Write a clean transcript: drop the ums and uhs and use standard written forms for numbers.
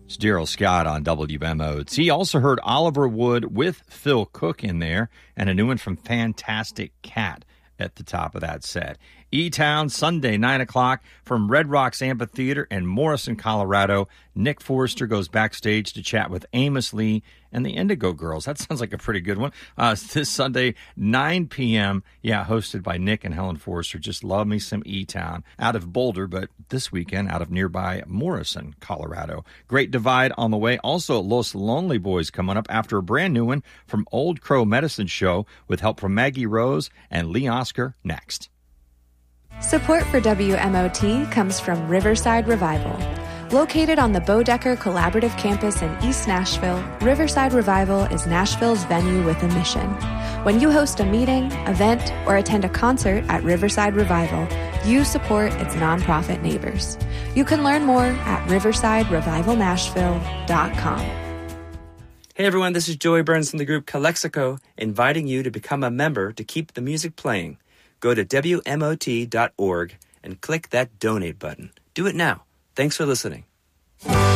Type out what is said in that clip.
It's Daryl Scott on WMOT. Also heard Oliver Wood with Phil Cook in there, and a new one from Fantastic Cat at the top of that set. E-Town, Sunday, 9 o'clock, from Red Rocks Amphitheater in Morrison, Colorado. Nick Forrester goes backstage to chat with Amos Lee and the Indigo Girls. That sounds like a pretty good one. This Sunday, 9 p.m., hosted by Nick and Helen Forrester. Just love me some E-Town. Out of Boulder, but this weekend out of nearby Morrison, Colorado. Great Divide on the way. Also, Los Lonely Boys coming up after a brand new one from Old Crow Medicine Show with help from Maggie Rose and Lee Oscar next. Support for WMOT comes from Riverside Revival. Located on the Bodecker Collaborative Campus in East Nashville, Riverside Revival is Nashville's venue with a mission. When you host a meeting, event, or attend a concert at Riverside Revival, you support its nonprofit neighbors. You can learn more at riversiderevivalnashville.com. Hey everyone, this is Joey Burns from the group Calexico, inviting you to become a member to keep the music playing. Go to WMOT.org and click that donate button. Do it now. Thanks for listening.